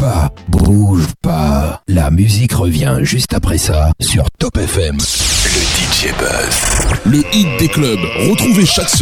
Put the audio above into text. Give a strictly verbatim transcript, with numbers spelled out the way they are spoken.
pas, bouge pas. La musique revient juste après ça sur Top F M. Le D J Buzz. Le hit des clubs. Retrouvez chaque semaine